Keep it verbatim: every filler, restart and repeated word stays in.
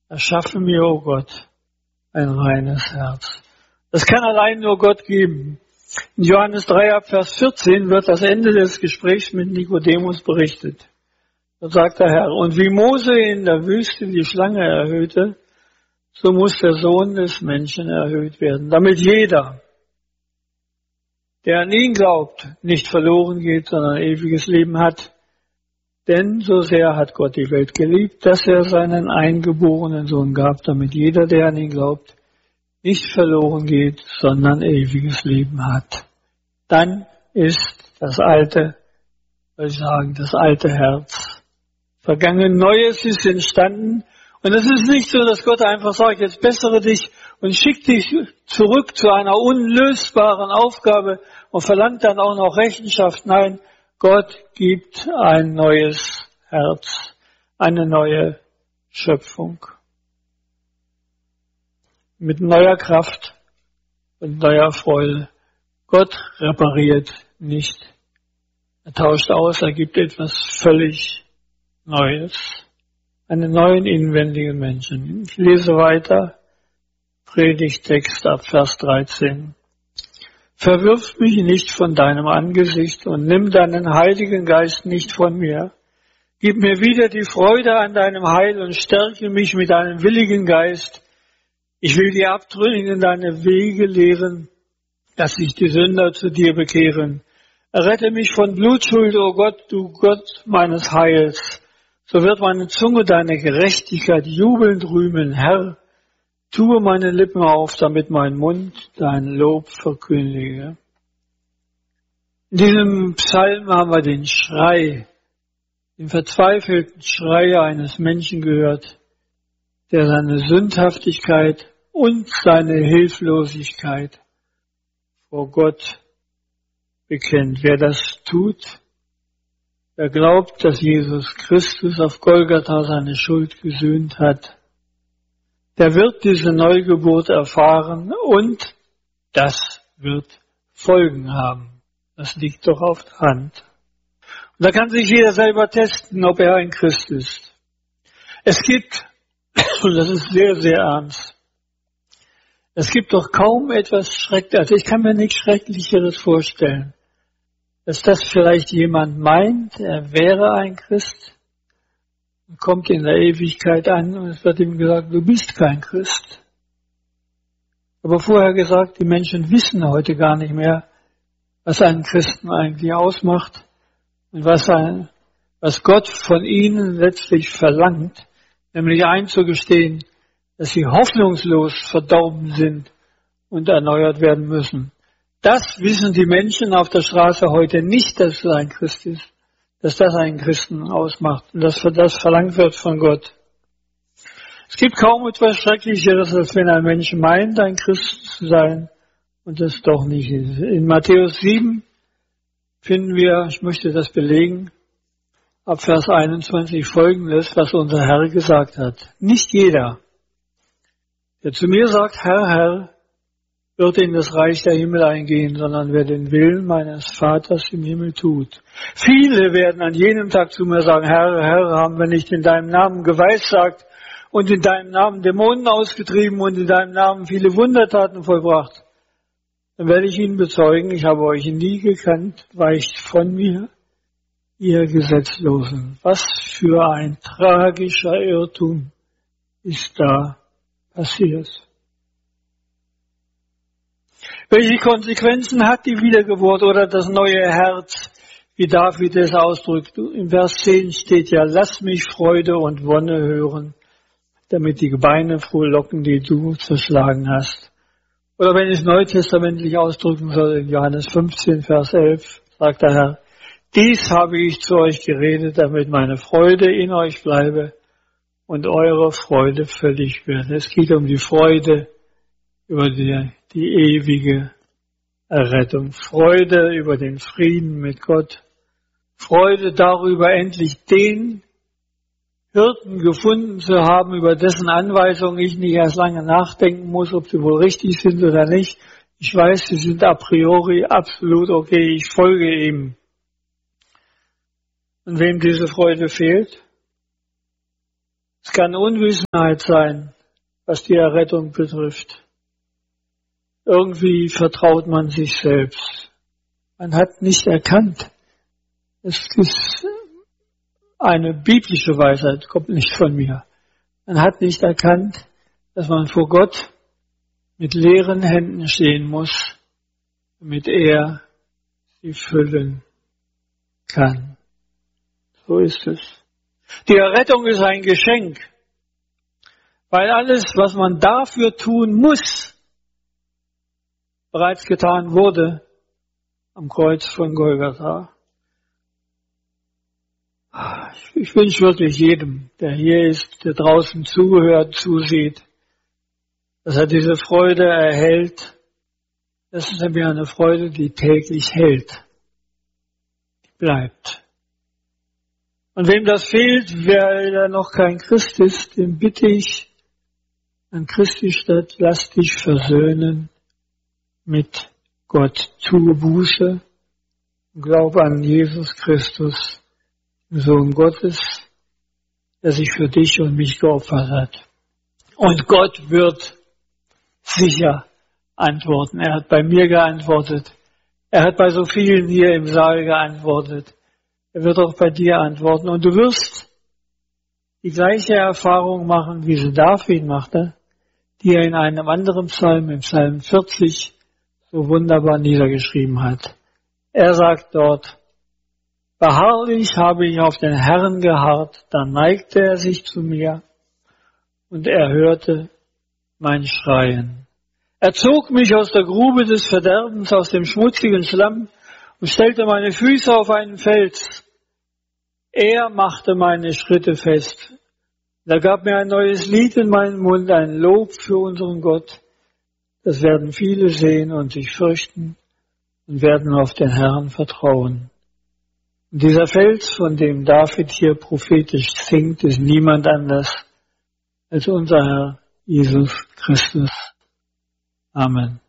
Erschaffe mir, o Gott, ein reines Herz. Das kann allein nur Gott geben. In Johannes drei, ab Vers vierzehn wird das Ende des Gesprächs mit Nikodemus berichtet. Da sagt der Herr, und wie Mose in der Wüste die Schlange erhöhte, so muss der Sohn des Menschen erhöht werden, damit jeder, der an ihn glaubt, nicht verloren geht, sondern ewiges Leben hat. Denn so sehr hat Gott die Welt geliebt, dass er seinen eingeborenen Sohn gab, damit jeder, der an ihn glaubt, nicht verloren geht, sondern ewiges Leben hat. Dann ist das alte, soll ich sagen, das alte Herz vergangen, Neues ist entstanden. Und es ist nicht so, dass Gott einfach sagt, jetzt bessere dich und schick dich zurück zu einer unlösbaren Aufgabe und verlangt dann auch noch Rechenschaft. Nein, Gott gibt ein neues Herz, eine neue Schöpfung. Mit neuer Kraft und neuer Freude. Gott repariert nicht. Er tauscht aus, er gibt etwas völlig Neues. Einen neuen inwendigen Menschen. Ich lese weiter. Predigtext ab Vers dreizehn. Verwirf mich nicht von deinem Angesicht und nimm deinen Heiligen Geist nicht von mir. Gib mir wieder die Freude an deinem Heil und stärke mich mit deinem willigen Geist. Ich will die Abtrünnigen deine Wege lehren, dass sich die Sünder zu dir bekehren. Errette mich von Blutschuld, o Gott, du Gott meines Heils. So wird meine Zunge deine Gerechtigkeit jubelnd rühmen. Herr, tue meine Lippen auf, damit mein Mund dein Lob verkündige. In diesem Psalm haben wir den Schrei, den verzweifelten Schrei eines Menschen gehört, der seine Sündhaftigkeit und seine Hilflosigkeit vor Gott bekennt. Wer das tut, wer glaubt, dass Jesus Christus auf Golgatha seine Schuld gesühnt hat, der wird diese Neugeburt erfahren und das wird Folgen haben. Das liegt doch auf der Hand. Und da kann sich jeder selber testen, ob er ein Christ ist. Es gibt, und das ist sehr, sehr ernst, es gibt doch kaum etwas Schreckliches, also ich kann mir nichts Schrecklicheres vorstellen, dass das vielleicht jemand meint, er wäre ein Christ, und kommt in der Ewigkeit an und es wird ihm gesagt, du bist kein Christ. Aber vorher gesagt, die Menschen wissen heute gar nicht mehr, was einen Christen eigentlich ausmacht und was, ein, was Gott von ihnen letztlich verlangt, nämlich einzugestehen, dass sie hoffnungslos verdorben sind und erneuert werden müssen. Das wissen die Menschen auf der Straße heute nicht, dass es ein Christ ist, dass das einen Christen ausmacht und dass das verlangt wird von Gott. Es gibt kaum etwas Schrecklicheres, als wenn ein Mensch meint, ein Christ zu sein und es doch nicht ist. In Matthäus sieben finden wir, ich möchte das belegen, ab Vers einundzwanzig Folgendes, was unser Herr gesagt hat. Nicht jeder, der zu mir sagt, Herr, Herr, wird in das Reich der Himmel eingehen, sondern wer den Willen meines Vaters im Himmel tut. Viele werden an jenem Tag zu mir sagen, Herr, Herr, haben wir nicht in deinem Namen geweissagt und in deinem Namen Dämonen ausgetrieben und in deinem Namen viele Wundertaten vollbracht? Dann werde ich ihnen bezeugen, ich habe euch nie gekannt, weicht von mir, ihr Gesetzlosen. Was für ein tragischer Irrtum ist da passiert. Welche Konsequenzen hat die Wiedergeburt oder das neue Herz, wie David es ausdrückt? Im Vers zehn steht ja, lass mich Freude und Wonne hören, damit die Gebeine frohlocken, die du zerschlagen hast. Oder wenn ich es neutestamentlich ausdrücken soll, in Johannes fünfzehn, Vers elf, sagt der Herr, dies habe ich zu euch geredet, damit meine Freude in euch bleibe und eure Freude völlig wird. Es geht um die Freude über die, die ewige Errettung. Freude über den Frieden mit Gott. Freude darüber, endlich den Hirten gefunden zu haben, über dessen Anweisungen ich nicht erst lange nachdenken muss, ob sie wohl richtig sind oder nicht. Ich weiß, sie sind a priori absolut okay, ich folge ihm. Und wem diese Freude fehlt, Es kann Unwissenheit sein, was die Errettung betrifft. Irgendwie vertraut man sich selbst. Man hat nicht erkannt. Es ist eine biblische Weisheit, kommt nicht von mir. Man hat nicht erkannt, dass man vor Gott mit leeren Händen stehen muss, damit er sie füllen kann. So ist es. Die Errettung ist ein Geschenk, weil alles, was man dafür tun muss, bereits getan wurde am Kreuz von Golgatha. Ich, ich wünsche wirklich jedem, der hier ist, der draußen zuhört, zusieht, dass er diese Freude erhält. Das ist nämlich eine Freude, die täglich hält, die bleibt. Und wem das fehlt, wer da noch kein Christ ist, dem bitte ich an Christi statt, lass dich versöhnen mit Gott. Tue Buße und glaube an Jesus Christus, den Sohn Gottes, der sich für dich und mich geopfert hat. Und Gott wird sicher antworten. Er hat bei mir geantwortet. Er hat bei so vielen hier im Saal geantwortet. Er wird auch bei dir antworten. Und du wirst die gleiche Erfahrung machen, wie sie David machte, die er in einem anderen Psalm, im Psalm vierzig, so wunderbar niedergeschrieben hat. Er sagt dort, beharrlich habe ich auf den Herrn geharrt, dann neigte er sich zu mir und er hörte mein Schreien. Er zog mich aus der Grube des Verderbens, aus dem schmutzigen Schlamm und stellte meine Füße auf einen Fels. Er machte meine Schritte fest. Er gab mir ein neues Lied in meinen Mund, ein Lob für unseren Gott. Das werden viele sehen und sich fürchten und werden auf den Herrn vertrauen. Und dieser Fels, von dem David hier prophetisch singt, ist niemand anders als unser Herr Jesus Christus. Amen.